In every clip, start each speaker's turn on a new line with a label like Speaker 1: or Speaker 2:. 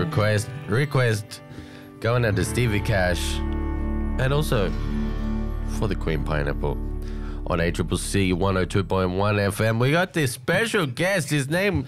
Speaker 1: Request going out to Stevie Cash and also for the Queen Pineapple on ACCC 102.1 FM. We got this special guest. His name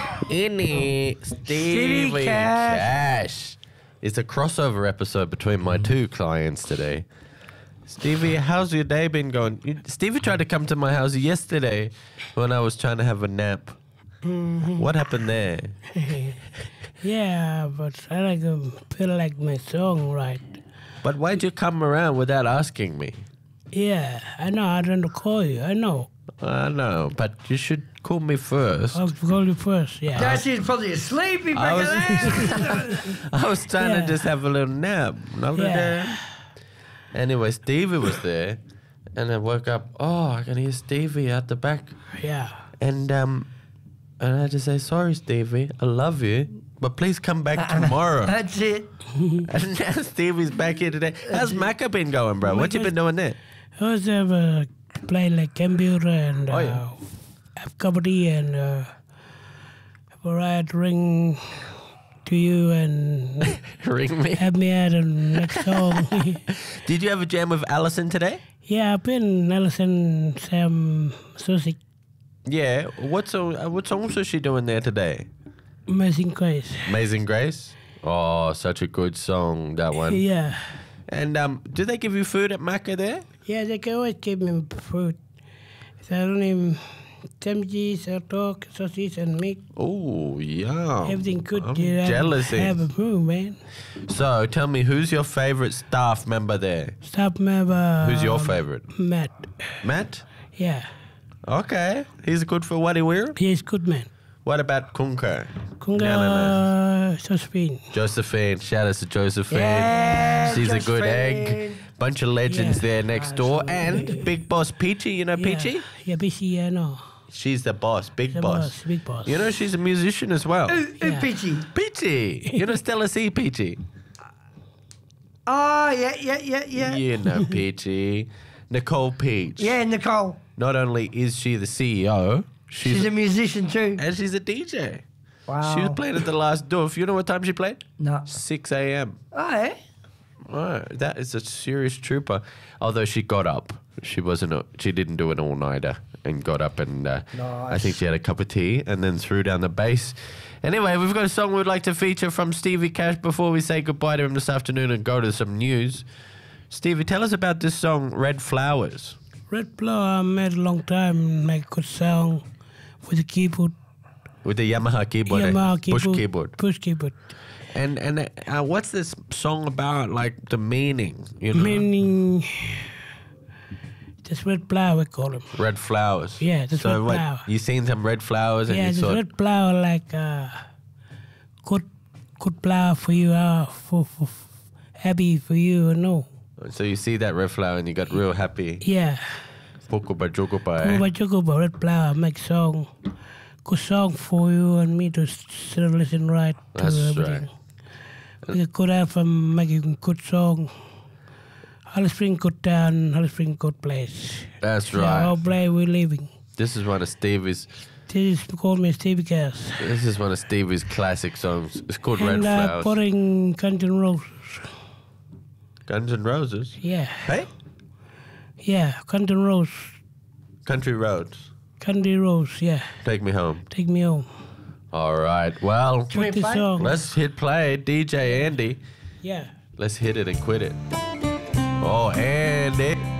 Speaker 1: Stevie Cash. It's a crossover episode between my two clients today. Stevie, how's your day been going? Stevie tried to come to my house yesterday when I was trying to have a nap. Mm-hmm. What happened there?
Speaker 2: Yeah, but I feel like my song right.
Speaker 1: But why'd you come around without asking me?
Speaker 2: Yeah, I know. I don't call you. I know.
Speaker 1: I know, but you should call me first.
Speaker 2: I'll call you first, yeah.
Speaker 3: Darcy's probably asleep.
Speaker 1: I was trying to just have a little nap. Anyway, Stevie was there, and I woke up. Oh, I can hear Stevie out the back.
Speaker 2: Yeah.
Speaker 1: And I had to say, sorry, Stevie, I love you, but please come back tomorrow.
Speaker 3: That's it.
Speaker 1: And now Stevie's back here today. How's Macca been going, bro? What you been doing there?
Speaker 2: I was playing like computer and have comedy and I'd ring to you and
Speaker 1: ring me.
Speaker 2: Have me at the next song.
Speaker 1: Did you have a jam with Alison today?
Speaker 2: Yeah, I've been Alison, Sam, Susie.
Speaker 1: Yeah, what songs was she doing there today?
Speaker 2: Amazing Grace.
Speaker 1: Amazing Grace? Oh, such a good song, that one.
Speaker 2: Yeah.
Speaker 1: And do they give you food at Macca there?
Speaker 2: Yeah, they can always give me food. So I don't even sandwiches, hot dog, sausage and meat.
Speaker 1: Oh, yeah.
Speaker 2: Everything good.
Speaker 1: I'm jealous.
Speaker 2: Have a food, man.
Speaker 1: So, tell me, who's your favorite staff member there?
Speaker 2: Staff member.
Speaker 1: Who's your favorite?
Speaker 2: Matt.
Speaker 1: Matt?
Speaker 2: Yeah.
Speaker 1: Okay. He's good for what he wear?
Speaker 2: He's good, man.
Speaker 1: What about Kunka?
Speaker 2: Josephine.
Speaker 1: Josephine. Shout out to Josephine.
Speaker 3: Yeah,
Speaker 1: She's
Speaker 3: Josephine.
Speaker 1: a good egg. Bunch of legends there next door. And Big Boss Peachy. You know Peachy?
Speaker 2: Yeah, Peachy, I know.
Speaker 1: She's the boss. Big boss.
Speaker 2: Big boss.
Speaker 1: You know, she's a musician as well.
Speaker 3: Peachy.
Speaker 1: Peachy. You know Stella C. Peachy?
Speaker 3: Oh, yeah.
Speaker 1: You know Peachy. Nicole Peach.
Speaker 3: Yeah, Nicole.
Speaker 1: Not only is she the CEO,
Speaker 3: she's a musician too.
Speaker 1: And she's a DJ.
Speaker 3: Wow.
Speaker 1: She was playing at the last doof. You know what time she played?
Speaker 3: No.
Speaker 1: 6 a.m.
Speaker 3: Oh, yeah?
Speaker 1: Oh, that is a serious trooper. Although she got up. She didn't do an all-nighter and got up and I think she had a cup of tea and then threw down the bass. Anyway, we've got a song we'd like to feature from Stevie Cash before we say goodbye to him this afternoon and go to some news. Stevie, tell us about this song, Red Flowers.
Speaker 2: Red Flower I made a long time, like good song with the keyboard.
Speaker 1: With the Yamaha keyboard, Push keyboard. And what's this song about, like the meaning? You know?
Speaker 2: Meaning, just red flower, we call them.
Speaker 1: Red flowers.
Speaker 2: Yeah, just red flower.
Speaker 1: You seen some red flowers and
Speaker 2: yeah,
Speaker 1: you
Speaker 2: just
Speaker 1: thought...
Speaker 2: red flower like good flower for you, for happy for you, no.
Speaker 1: So you see that red flower and you got real happy.
Speaker 2: Yeah.
Speaker 1: Pukuba Jukuba.
Speaker 2: Pukuba red flower, make song. Good song for you and me to listen right to everything. We could have making good song. Alice Spring good town, Alice Spring good place.
Speaker 1: That's right.
Speaker 2: Our place we're living.
Speaker 1: This is one of Stevie's...
Speaker 2: This is called me Stevie Cash.
Speaker 1: This is one of Stevie's classic songs. It's called Red Flowers.
Speaker 2: And putting Guns N' Roses.
Speaker 1: Guns N' Roses?
Speaker 2: Yeah.
Speaker 1: Hey?
Speaker 2: Yeah, Guns N' Roses.
Speaker 1: Country Roads.
Speaker 2: Country Roads, yeah.
Speaker 1: Take Me Home.
Speaker 2: Take Me Home.
Speaker 1: All right, well,
Speaker 2: let's
Speaker 1: hit play. DJ Andy.
Speaker 2: Yeah.
Speaker 1: Let's hit it and quit it. Oh, Andy.